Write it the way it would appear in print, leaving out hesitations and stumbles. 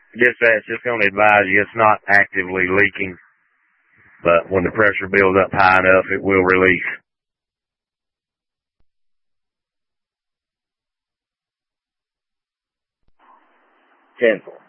Dispatch, just going to advise you it's not actively leaking, but when the pressure builds up high enough, it will release. 10-4.